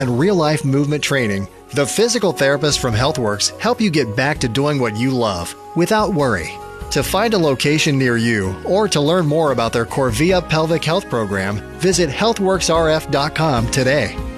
and real-life movement training, the physical therapists from HealthWorks help you get back to doing what you love without worry. To find a location near you or to learn more about their Corvia Pelvic Health Program, visit healthworksrf.com today.